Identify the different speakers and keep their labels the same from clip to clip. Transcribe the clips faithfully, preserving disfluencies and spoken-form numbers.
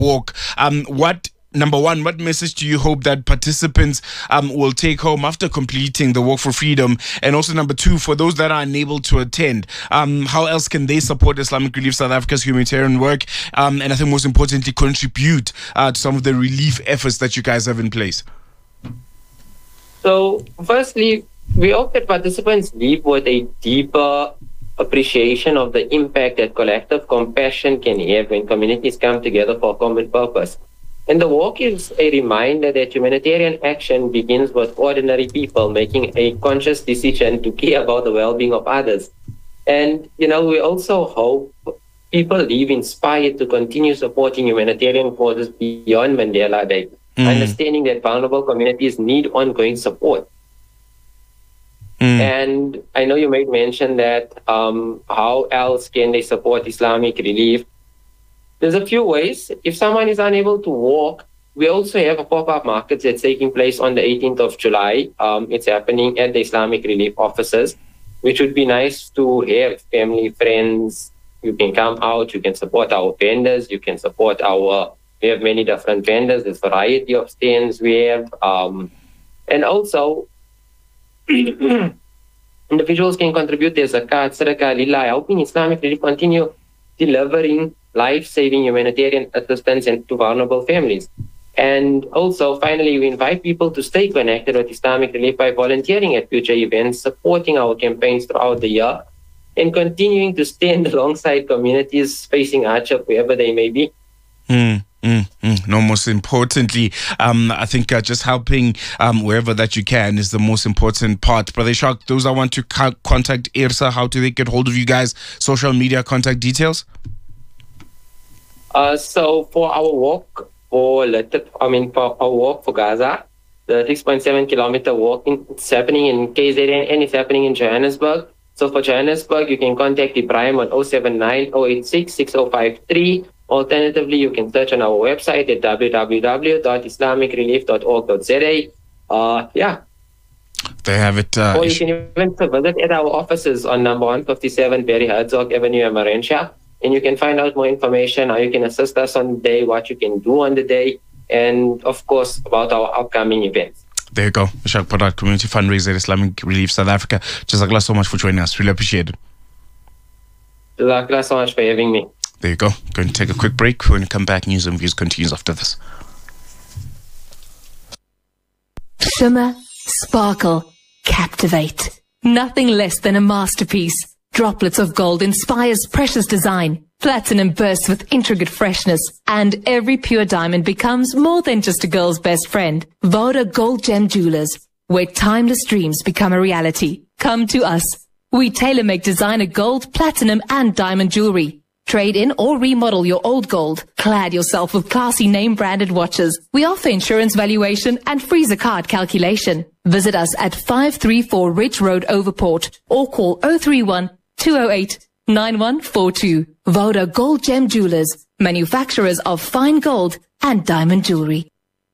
Speaker 1: walk. Um, what Number one, what message do you hope that participants um, will take home after completing the Walk for Freedom? And also, number two, for those that are unable to attend, um, how else can they support Islamic Relief South Africa's humanitarian work? Um, and I think most importantly, contribute uh, to some of the relief efforts that you guys have in place?
Speaker 2: So, firstly, we hope that participants leave with a deeper appreciation of the impact that collective compassion can have when communities come together for a common purpose. And the walk is a reminder that humanitarian action begins with ordinary people making a conscious decision to care about the well-being of others. And, you know, we also hope people leave inspired to continue supporting humanitarian causes beyond Mandela Day, mm. understanding that vulnerable communities need ongoing support. Mm. And I know you made mention that um, how else can they support Islamic Relief? There's a few ways. If someone is unable to walk, we also have a pop-up market that's taking place on the eighteenth of July. Um, it's happening at the Islamic Relief offices, which would be nice to have family, friends. You can come out, you can support our vendors, you can support our, we have many different vendors, there's a variety of stands we have. Um, and also, individuals can contribute their zakat, sadaqah, lillah, helping Islamic Relief continue delivering life-saving humanitarian assistance to vulnerable families. And also, finally, we invite people to stay connected with Islamic Relief by volunteering at future events, supporting our campaigns throughout the year, and continuing to stand alongside communities facing hardship wherever they may be.
Speaker 1: Mm. Mm, mm. No, most importantly, um, I think uh, just helping um, wherever that you can is the most important part. Brother Ishaq, those that want to ca- contact IRSA, how do they get hold of you guys? Social media contact details?
Speaker 2: Uh, so for our walk for I mean for our walk for Gaza, the six point seven kilometer walk, it's happening in K Z N and it's happening in Johannesburg. So for Johannesburg, you can contact Ibrahim on zero seven nine zero eight six six zero five three. Alternatively, you can search on our website at w w w dot islamic relief dot org dot z a. Uh, yeah.
Speaker 1: They have it. Uh,
Speaker 2: or you can even visit at our offices on number one fifty-seven Barry Herzog Avenue in Marentia. And you can find out more information, how you can assist us on the day, what you can do on the day, and of course, about our upcoming events.
Speaker 1: There you go. Ishaq Porat, Community Fundraiser, Islamic Relief South Africa. Jazakallah so much for joining us. Really appreciate it.
Speaker 2: Jazakallah so much for having me.
Speaker 1: There you go. Going to take a quick break. When we come back, News and Views continues after this.
Speaker 3: Shimmer, sparkle, captivate. Nothing less than a masterpiece. Droplets of gold inspires precious design. Platinum bursts with intricate freshness. And every pure diamond becomes more than just a girl's best friend. Voda Gold Gem Jewelers, where timeless dreams become a reality. Come to us. We tailor-make designer gold, platinum, and diamond jewelry. Trade in or remodel your old gold. Clad yourself with classy name-branded watches. We offer insurance valuation and free zakat calculation. Visit us at five three four Ridge Road, Overport, or call zero three one, two zero eight, nine one four two. Voda Gold Gem Jewelers, manufacturers of fine gold and diamond jewelry.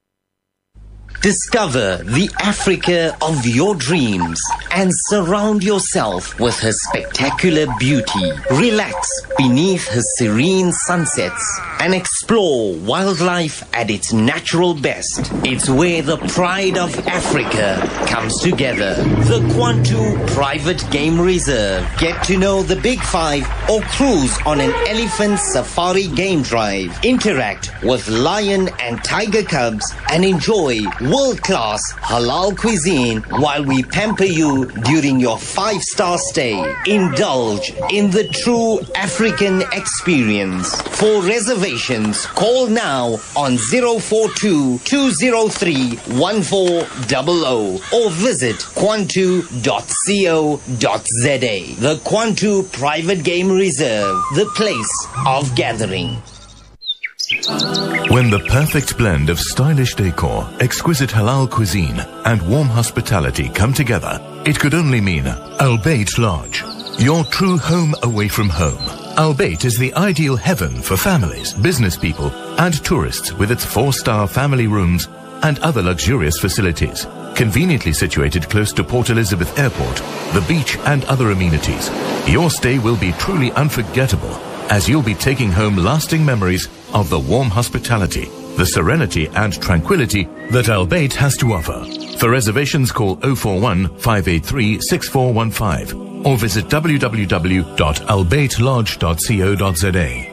Speaker 4: Discover the Africa of your dreams and surround yourself with her spectacular beauty. Relax beneath her serene sunsets and explore wildlife at its natural best. It's where the pride of Africa comes together. The Kwantu Private Game Reserve. Get to know the Big Five or cruise on an elephant safari game drive. Interact with lion and tiger cubs and enjoy world-class halal cuisine while we pamper you during your five-star stay. Indulge in the true African experience. For reservations, call now on zero four two, two zero three, one four zero zero or visit kwantu dot co dot z a. The Kwantu Private Game Reserve, the place of gathering.
Speaker 5: When the perfect blend of stylish decor, exquisite halal cuisine, and warm hospitality come together, it could only mean Al Bayt Lodge, your true home away from home. Al Bayt is the ideal heaven for families, business people, and tourists with its four-star family rooms and other luxurious facilities. Conveniently situated close to Port Elizabeth Airport, the beach, and other amenities, your stay will be truly unforgettable. as you'll be taking home lasting memories of the warm hospitality, the serenity and tranquility that Al Bayt has to offer. For reservations, call oh four one, five eight three, six four one five or visit w w w dot al bayt lodge dot co dot z a.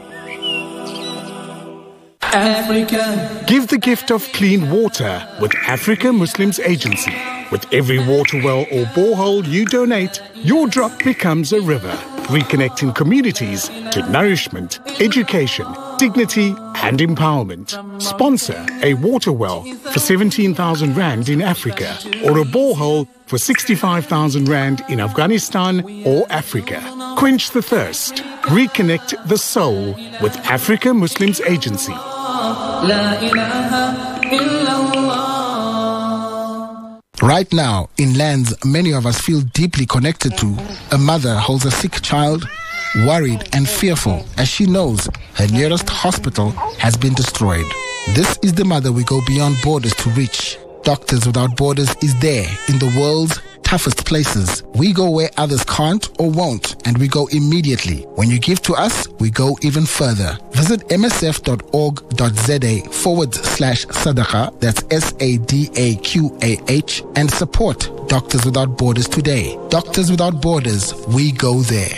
Speaker 6: Africa. Give the gift of clean water with Africa Muslims Agency. With every water well or borehole you donate, your drop becomes a river, reconnecting communities to nourishment, education, dignity and empowerment. Sponsor a water well for seventeen thousand rand in Africa or a borehole for sixty-five thousand rand in Afghanistan or Africa. Quench the thirst. Reconnect the soul with Africa Muslims Agency.
Speaker 7: Right now, in lands many of us feel deeply connected to, a mother holds a sick child, worried and fearful as she knows her nearest hospital has been destroyed. This is the mother we go beyond borders to reach. Doctors Without Borders is there in the world's toughest places. We go where others can't or won't, and we go immediately. When you give to us, we go even further. Visit msf.org.za forward slash sadaqa, that's S A D A Q A H, and support Doctors Without Borders today. Doctors Without Borders, we go there.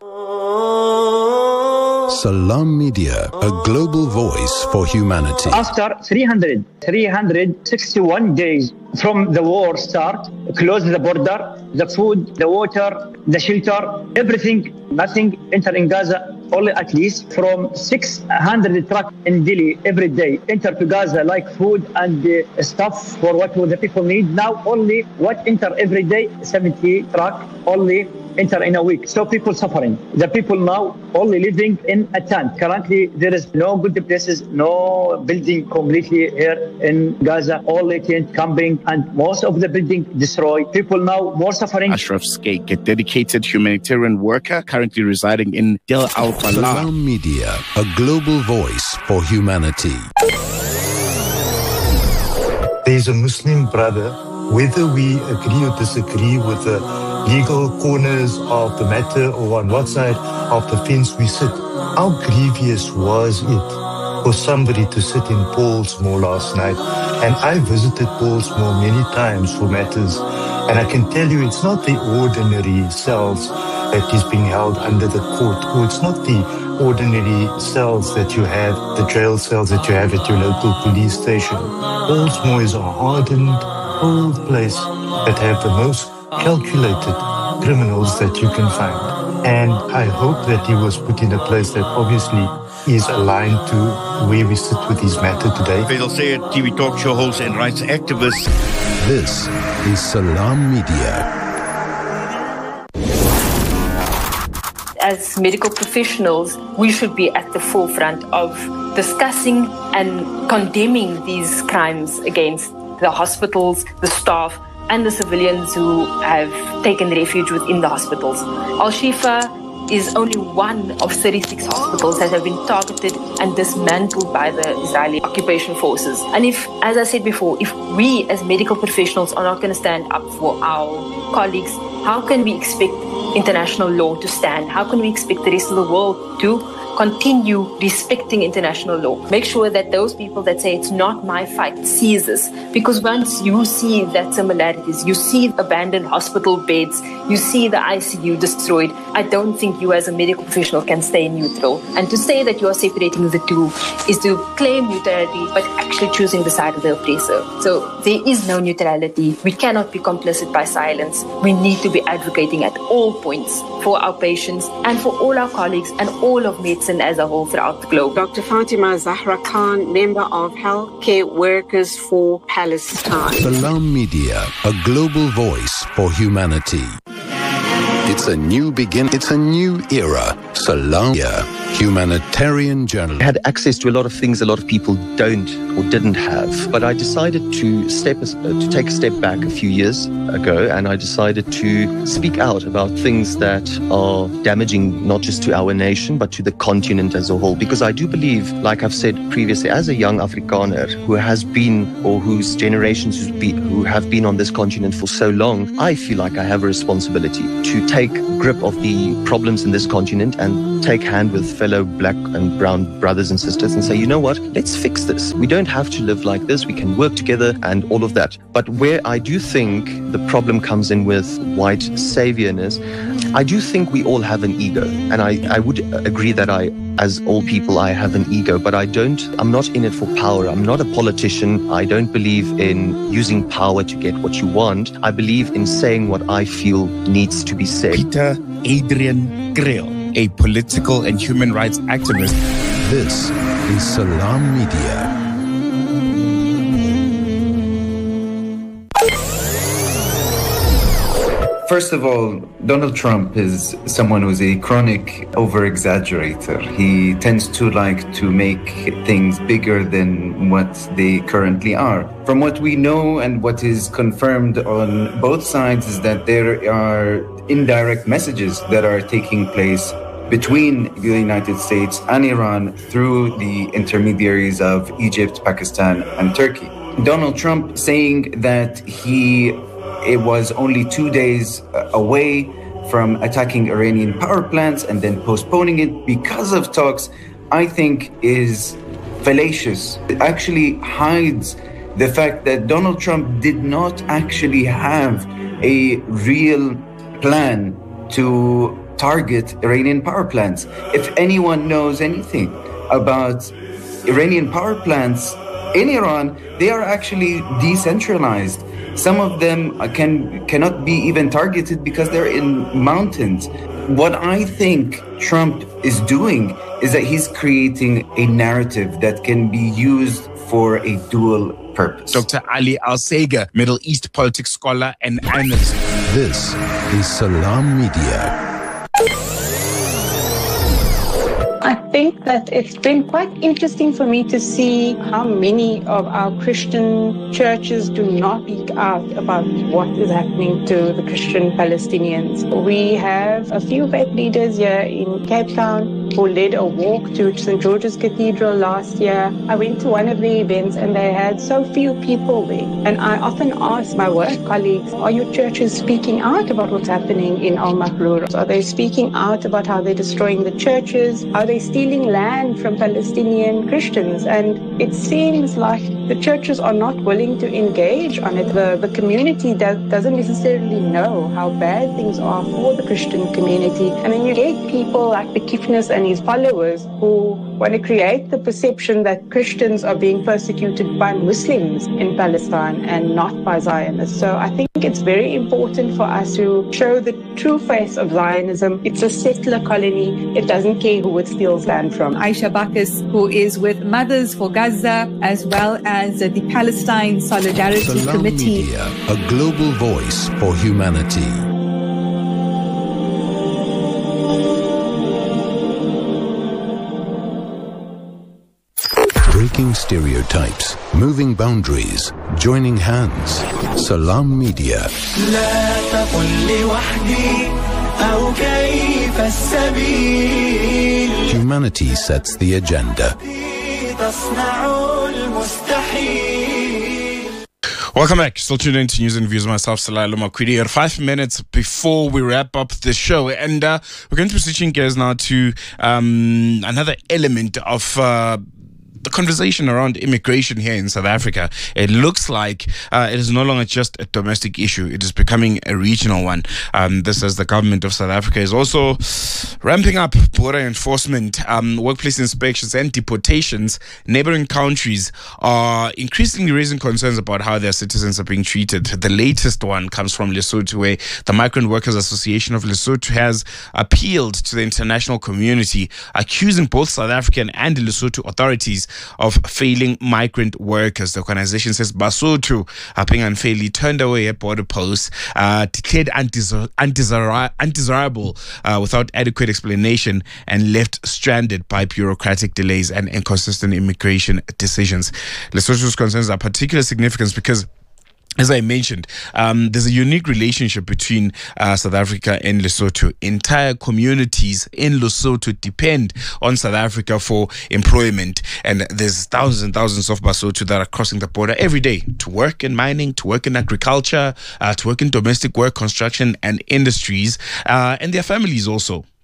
Speaker 8: Salam Media, a global voice for humanity.
Speaker 9: After three hundred, three hundred sixty-one days from the war start, close the border, the food, the water, the shelter, everything, nothing enter in Gaza. Only at least from six hundred trucks in Delhi every day enter to Gaza, like food and uh, stuff for what the people need. Now only what enter every day, seventy trucks only enter in a week. So people suffering. The people now only living in a tent. Currently there is no good places, no building completely here in Gaza, only tent camping, and most of the building destroyed. People now more suffering.
Speaker 10: Ashraf Skeik, a dedicated humanitarian worker currently residing in Del Al Falah.
Speaker 8: Salam Media, a global voice for humanity.
Speaker 11: There's a Muslim brother, whether we agree or disagree with the legal corners of the matter or on what side of the fence we sit, how grievous was it for somebody to sit in Paulsmoor last night? And I visited Paulsmoor many times for matters, and I can tell you it's not the ordinary cells that is being held under the court, or it's not the ordinary cells that you have, the jail cells that you have at your local police station. Paulsmoor is a hardened, old place that have the most calculated criminals that you can find. And I hope that he was put in a place that obviously is aligned to where we sit with his matter today.
Speaker 10: Faisal Sayed, T V talk show host and rights activist.
Speaker 8: This is Salam Media.
Speaker 12: As medical professionals, we should be at the forefront of discussing and condemning these crimes against the hospitals, the staff, and the civilians who have taken refuge within the hospitals. Al-Shifa is only one of thirty-six hospitals that have been targeted and dismantled by the Israeli occupation forces. And if, as I said before, if we as medical professionals are not going to stand up for our colleagues, how can we expect international law to stand? How can we expect the rest of the world to continue respecting international law? Make sure that those people that say it's not my fight sees this, because once you see that similarities, you see abandoned hospital beds, you see the I C U destroyed, I don't think you as a medical professional can stay neutral. And to say that you are separating the two is to claim neutrality but actually choosing the side of the oppressor. So there is no neutrality. We cannot be complicit by silence. We need to be advocating at all points for our patients and for all our colleagues and all of medicine as a whole throughout the globe.
Speaker 13: Doctor Fatima Zahra Khan, member of Healthcare Workers for Palestine.
Speaker 8: Salam Media, a global voice for humanity. It's a new begin. It's a new era. Salam Media, humanitarian journalism.
Speaker 14: I had access to a lot of things a lot of people don't or didn't have, but I decided to step to take a step back a few years ago, and I decided to speak out about things that are damaging not just to our nation but to the continent as a whole, because I do believe, like I've said previously, as a young Afrikaner who has been, or whose generations who's been, who have been on this continent for so long, I feel like I have a responsibility to take grip of the problems in this continent and take hand with fellow black and brown brothers and sisters and say, you know what, let's fix this. We don't have to live like this. We can work together and all of that. But where I do think the problem comes in with white saviorness, I do think we all have an ego. And I, I would agree that I, as all people, I have an ego, but I don't, I'm not in it for power. I'm not a politician. I don't believe in using power to get what you want. I believe in saying what I feel needs to be said.
Speaker 10: Peter Adrian Kriel, a political and human rights activist.
Speaker 8: This is Salam Media.
Speaker 15: First of all, Donald Trump is someone who's a chronic over-exaggerator. He tends to like to make things bigger than what they currently are. From what we know and what is confirmed on both sides is that there are indirect messages that are taking place between the United States and Iran through the intermediaries of Egypt, Pakistan, and Turkey. Donald Trump saying that he it was only two days away from attacking Iranian power plants and then postponing it because of talks, I think is fallacious. It actually hides the fact that Donald Trump did not actually have a real plan to target Iranian power plants. If anyone knows anything about Iranian power plants in Iran, they are actually decentralized. Some of them can cannot be even targeted because they're in mountains. What I think Trump is doing is that he's creating a narrative that can be used for a dual purpose.
Speaker 1: Doctor Ali Al-Sega, Middle East politics scholar and analyst.
Speaker 8: This is Salam Media.
Speaker 13: I think that it's been quite interesting for me to see how many of our Christian churches do not speak out about what is happening to the Christian Palestinians. We have a few faith leaders here in Cape Town who led a walk to Saint George's Cathedral last year. I went to one of the events and they had so few people there. And I often ask my work colleagues, are your churches speaking out about what's happening in Al-Mahrur? Are they speaking out about how they're destroying the churches? Are they stealing land from Palestinian Christians? And it seems like the churches are not willing to engage on it. The, the community does, doesn't necessarily know how bad things are for the Christian community. And then you get people like Bekifnis and his followers who want to create the perception that Christians are being persecuted by Muslims in Palestine and not by Zionists. So I think it's very important for us to show the true face of Zionism. It's a settler colony. It doesn't care who it steals land from.
Speaker 16: Aisha Bacchus, who is with Mothers for Gaza, as well as the Palestine Solidarity
Speaker 8: Salam
Speaker 16: Committee.
Speaker 8: Media, a global voice for humanity. Breaking stereotypes, moving boundaries, joining hands. Salam Media. Humanity sets the agenda.
Speaker 1: Welcome back. Still tuned in to News and Views. Myself, Salah Makwidi. At five minutes before we wrap up the show, and uh, we're going to be switching gears now to um, another element of Uh, the conversation around immigration here in South Africa. It looks like uh, it is no longer just a domestic issue. It is becoming a regional one. Um, this as the government of South Africa is also ramping up border enforcement, um, workplace inspections and deportations. Neighboring countries are increasingly raising concerns about how their citizens are being treated. The latest one comes from Lesotho, where the Migrant Workers Association of Lesotho has appealed to the international community, accusing both South African and Lesotho authorities of failing migrant workers. The organization says Basotho are being unfairly turned away at border posts, uh, declared undesir- undesir- undesirable uh, without adequate explanation, and left stranded by bureaucratic delays and inconsistent immigration decisions. Lesotho's concerns are particularly significant because, as I mentioned, um, there's a unique relationship between uh, South Africa and Lesotho. Entire communities in Lesotho depend on South Africa for employment, and there's thousands and thousands of Basotho that are crossing the border every day to work in mining, to work in agriculture, uh, to work in domestic work, construction and industries, uh, and their families also.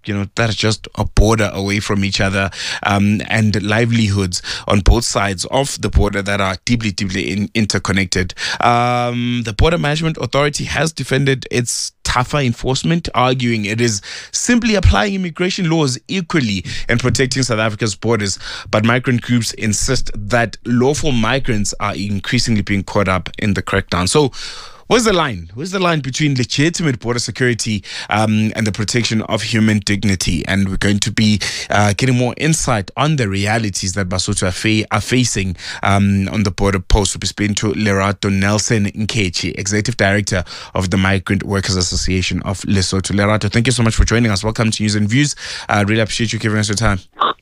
Speaker 1: you know, that are just a border away from each other, um, and livelihoods on both sides of the border that are deeply, deeply in, interconnected. Um, the Border Management Authority has defended its tougher enforcement, arguing it is simply applying immigration laws equally and protecting South Africa's borders. But migrant groups insist that lawful migrants are increasingly being caught up in the crackdown. So where's the line? Where's the line between legitimate border security um, and the protection of human dignity? And we're going to be uh, getting more insight on the realities that Basotho are, fa- are facing um, on the border post. We'll be speaking to Lerato Nelson Nkechi, Executive Director of the Migrant Workers Association of Lesotho. Lerato, thank you so much for joining us. Welcome to News and Views. I uh, really appreciate you giving us your time.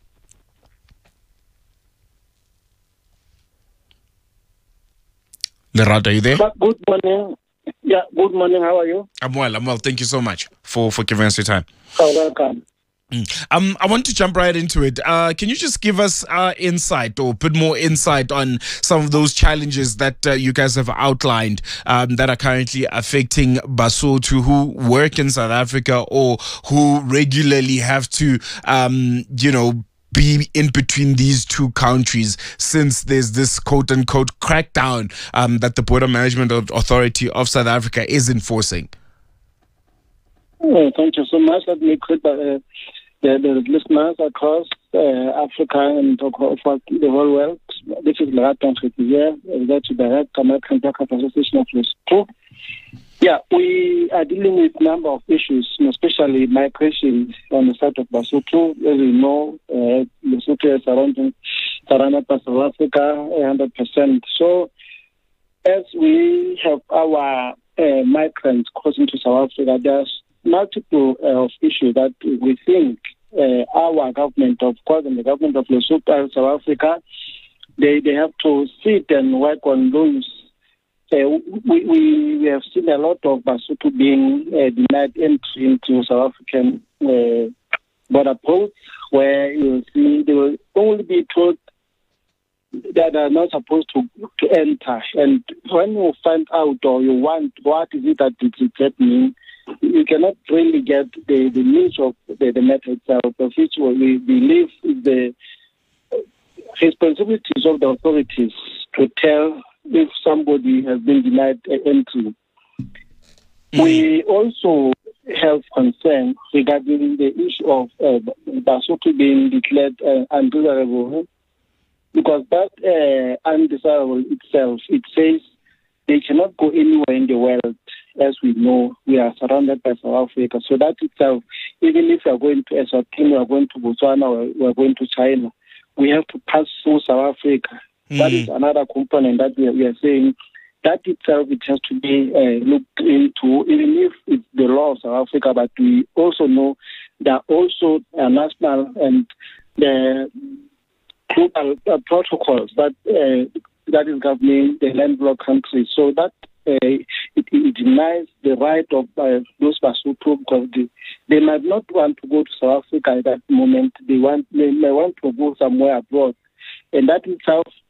Speaker 1: Lerato, are you there?
Speaker 17: Good morning. Yeah, good morning. How are you?
Speaker 1: I'm well, I'm well. Thank you so much for, for giving us your time.
Speaker 17: Oh, welcome.
Speaker 1: Mm. Um, I want to jump right into it. Uh, can you just give us uh, insight or a bit more insight on some of those challenges that uh, you guys have outlined um, that are currently affecting Basotho who work in South Africa or who regularly have to, um, you know, be in between these two countries, since there's this quote-unquote crackdown um, that the Border Management Authority of South Africa is enforcing?
Speaker 17: Oh, thank you so much. Let me greet uh, the, the listeners across uh, Africa and across the whole world. This is Lerato Nkechi, Executive Director, American Workers Association of Lesotho. Yeah, we are dealing with a number of issues, especially migration on the side of Basotho. As we know, uh, Lesotho is surrounding, surrounded by South Africa one hundred percent. So, as we have our uh, migrants crossing to South Africa, there's multiple uh, of issues that we think uh, our government, of course, and the government of Lesotho and South Africa, they, they have to sit and work on those. Uh, we, we, we have seen a lot of Basotho being uh, denied entry into South African uh, border posts, where you will see they will only be told that they are not supposed to, to enter. And when you find out or you want what is it that is happening, you cannot really get the, the news of the, the matter itself, of which we believe is the responsibilities of the authorities to tell if somebody has been denied entry. Mm. We also have concern regarding the issue of uh, Basotho being declared uh, undesirable, because that uh, undesirable itself, it says they cannot go anywhere in the world. As we know, we are surrounded by South Africa. So that itself, even if we are going to Eswatini, we are going to Botswana, or we are going to China, we have to pass through South Africa. Mm. That is another component that we are, we are saying. That itself, it has to be uh, looked into, even if it's the law of South Africa, but we also know there are also uh, national and the global uh, protocols that uh, that is governing the landlocked countries. So that uh, it, it denies the right of uh, those Basotho, because they, they might not want to go to South Africa at that moment. They want they may want to go somewhere abroad. And that itself,